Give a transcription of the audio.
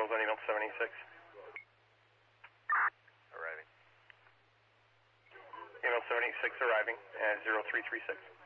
controls on EML 76. Arriving. EML 76 arriving at 0336.